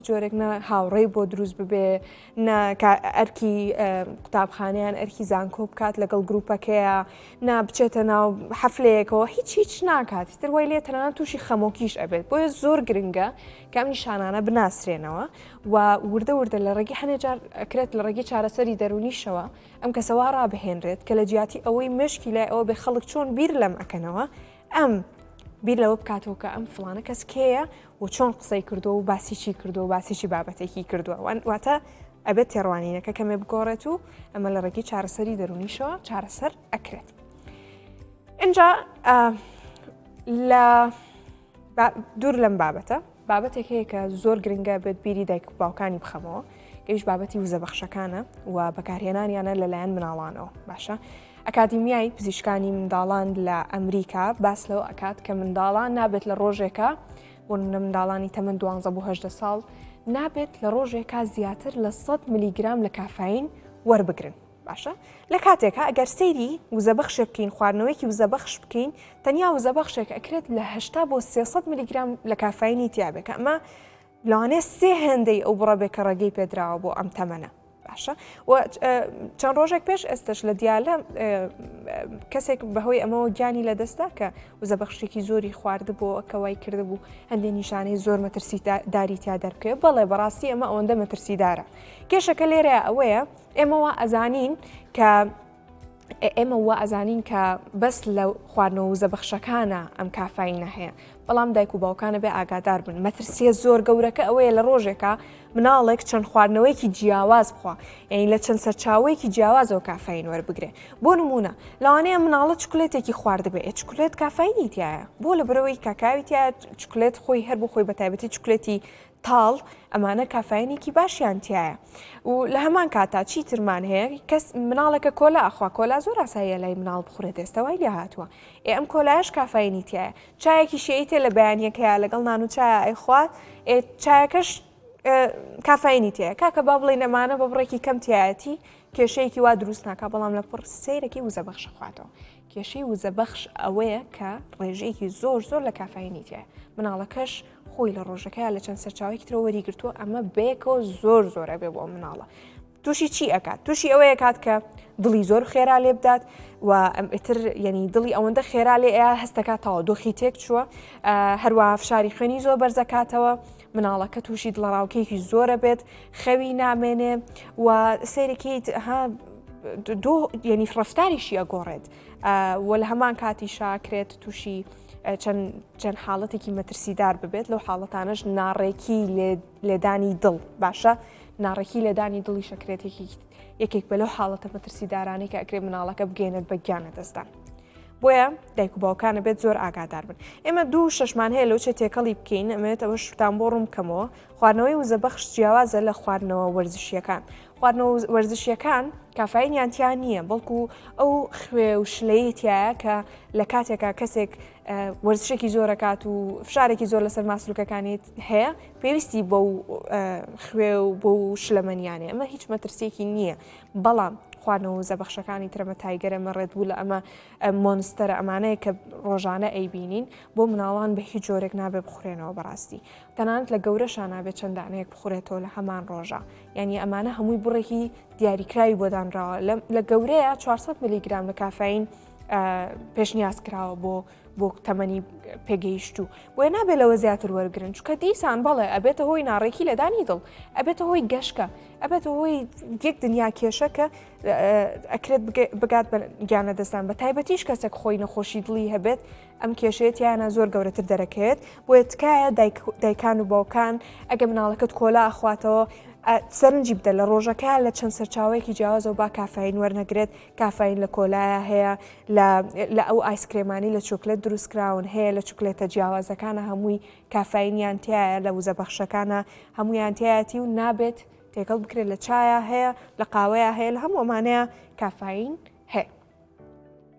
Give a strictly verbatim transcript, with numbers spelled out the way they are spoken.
جۆرێک نە هاوڕێی بۆ دروست ببێ ئەرکی قوتابخانیان ئەرکی زانکۆ بکات لەگەڵ گروپەکەیە نا بچێتە ناو حەفلەیەکەوە هیچ هیچ ناکات تر وای لێ تەنانەت تووشی خەمۆکیش ئەبێت بۆیە زۆر گرنگە کەم نیشانانە بناسرێنەوە و وردە وردە لە ڕێگی هەنێجار ئەکرێت لە ڕێگی چارەسەری دەرونیشەوە ئەم کەسەوە ڕابهێنرێت کە لە جیاتی ئەوەی مشکی لای ئەوە بێ خەڵک چۆن بیر لەم ئەکەنەوە ئەم بیر لەوە بکاتەوە کە ئەم فڵانە کەس کێیە و چۆن قسەی کردو و باسیچی کردو و باسیچی بابەتێکی کردووە واتە ئەبێت تێڕوانینەکە کەمێ بگۆڕێت و ئەمە لە ڕێگی چارەسەری دەرونیشەوە چارەسەر ئەکرێت. اینجا لە دوور لەم بابەتە بابەتێک هەیە کە زۆر گرنگە بێت بیری دایک و باوکانی بخەمەوە گەیشت بابەتی وزەبەخشەکانە و بەکارهێنانیانە لەلایەن مناڵانەوە باشە. ئەکادیمیای پزیشکانی منداڵان لە ئەمریکا باس لەوە ئەکات کە منداڵان نابێت لە ڕۆژێکە بۆ نە منداڵانی تەمەن دوانزە بۆ هەژدە ساڵ نابێت لە ڕۆژێکە زیاتر لە سەد میلیگرام لە کافین وەربگرن باشە لە کاتێکە ئەگەر سەیری وزەبەخشێ بکەین خواردنەوەیکی وزەبەخش بکەین تەنیا وزەبەخشێک ئەکرێت لە هەشتا بۆ سێسەد میلیگرام لە کافینی تیابێکە ئەمە لەوانێ سێ هێندەی ئەو بڕەبێ کە ڕێگەی پێدراوە بۆ ئەم تەمەنە باشە و چەند ڕۆژێک پێش ئێستش لە دیالە کەسێک بەهۆی ئەمەوە گیانی لە دەستا کە وزەبەخشێکی زۆری خواردە بۆ ئەکەوای کردبوو هەندێک نیشانەی زۆر مەترسیداری تیا دەرکێ بەڵێ بەڕاستی ئەمە ئەوەندە مەترسیدارە کێشەکە لێرە ئەوەیە ئێمەوە ئەزانین کە ئێمە وە ئەزانین کە بەس لە خواردنەوە وزەبەخشەکانە ئەم کافینە هەیە بەڵام دایک و باوکانە بێ ئاگادار بن مەترسیە زۆر گەورەکە ئەوەیە لە ڕۆژێکە مناڵێک چەند خواردنەوەیکی جیاواز بخوا یعنی لە چەند سەرچاوەیەکی جیاوازەوە کافین وەربگرێ بۆ نمونە لەوانەیە مناڵە چکولێتێکی خواردبێ چکولێت کافینی تایە بۆ لە برەوەی کاکاوی تیا چکولێت خۆی هەر بۆ خۆی بەتایبەتی چکولێتی تاڵ ئەمانە کافینێکی باشیان تایە و لە هەمان کاتا چی ترمان هەیە کەس مناڵێکە کۆلا ئەخوا کۆلا زۆر ئاساییە لای مناڵ بخورێت ئێستاوای لێ هاتووە ئێ ئەم کۆلایش کافینی تایە چایەکی شێیتێ لە بەیانیەکەیە لەگەڵ نان و چایە ئەیخوات چایەکەش کافینی تەیە کاکە با بڵێ نەمانە بە بڕێکی کەم تایەتی کێشەیەکی وا دروست ناکە بەڵام لە پڕ سەیرەکی وزەبەخش خواتەوە کێشەی وزەبەخش ئەوەیە کە ڕێژەیەکی زۆر زۆر لە کافینی تایە مناڵەکەش خۆی لە ڕۆژەکەی لە چەند سەرچاوێکی ترەوە وەریگرتووە ئەمە بێکەوە زۆر زۆرە بێ بۆ مناڵە تووشی چی ئەکات تووشی ئەوەیە کات کە دڵی زۆر خێرا لێ بدات و ئەمئتر یعنی دڵی ئەوەندە خێرا لێ ئەیە هەستەکاتەوە دۆخی تێک چووە هەروە فشاری خوێنی زۆر بەرزەکاتەوە مناڵەکە تووشی دڵەڕاوکێکی زۆرە بێت خەوی نامێنێ و سەیرێکی دۆ یعنی ڕەفتاریشی ئەگۆڕێت و لە هەمان کاتی شاکرێت تووشی چەند حاڵەتێکی مەترسیدار ببێت لەو حاڵەتانەش ناڕێکی لێدانی دڵ باشە ناڕێکی لێدانی دڵی شەکرێتێکی یەکێک بە لەو حاڵەتە مەترسیدارانی کە ئەکرێ مناڵەکە بگەێنێت بە گیانە دەستان بۆیە دایک و باوکانە بێت زۆر ئاگادار بن ئێمە دوو شەشمان هەیە لەو چێ تێکەڵی بکەین ئەمێت ئەوە شتان بۆ ڕوون بکەمەوە خواردنەوەی وزەبەخش جیاوازە لە خواردنەوە وەرزشیەکان خواردنەوە وەرزشیەکان کافینیانتیان نییە بەڵکو ئەو خوێ و شلەیەتیایە کە لە کاتێکا کەسێک وەرزشێکی زۆرەکات و فشارێکی زۆر لەسەر ماسلوکەکانیت هەیە پێویستی بۆ خوێ و بۆ شلەمەنیانێ ئەمە هیچ مەترسێکی نییە بەڵام خواردنەوە وزەبەخشەکانی ترەمە تایگەرە مەڕێت بوو لە ئەمە مۆنستەرە ئەمانەیە کە ڕۆژانە ئەیبینین بۆ مناڵان بە هیچ جۆرێک نابێت بخورێنەوە بەڕاستی تەنانەت لە گەورەشان نابێت چەندانەیەک بخورێتەوە لە هەمان ڕۆژە یعنی ئەمانە هەمووی بڕێکی دیاریکراوی بۆدانراوە لە گەورەیە چوارسەد میلیگرام لە کافین پێشنیاز کراوە بۆ بۆ تەمەنی پێگەیشتوو بۆیە نابێت لەوە زیاتر وەرگرن چکە دیسان بەڵێ ئەبێتە هۆی ناڕێکی لەدانی دڵ ئەبێتە هۆی گەشکە ئەبێتە هۆی یەک دنیا کێشەکە ئەکرێت بگات گیانە دەستان بە تایبەتیش کەسێک خۆی نەخۆشی دڵی هەبێت ئەم کێشێت یانە زۆر گەورەتر دەرەکەوێت بۆیە تکایە دایکان و باوکان ئەگە مناڵەکەت کۆلا ئەخواتەوە سەرنجی بدە لە ڕۆژەکە لە چەند سەرچاوەیەکی جیاوازەوە با کافین وەرنەگرێت کافین لە کۆلایە هەیە لە ئەو ئایسکرێمانی لە چۆکلێت دروستکراون هەیە لە چوکلێتە جیاوازەکانە هەمووی کافینیان تایە لە وزەبەخشەکانە هەمویان تایەتی و نابێت تێکەڵ بکرێت لە چایە هەیە لە قاوەیە هەیە لە هەموو ئەمانەیە کافین